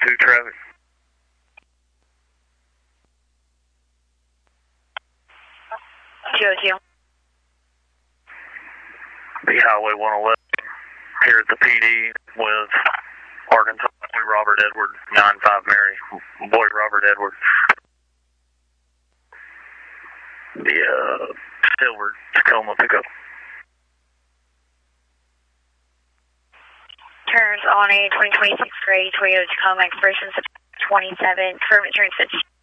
2 traffic. Jojo. The Highway 111 here at the PD with Arkansas Boy Robert Edward, 95 Mary. Boy Robert Edward. The silver Tacoma pickup. Turns on a 2026 gray Toyota Tacoma Expression 27, confirm it turns 50.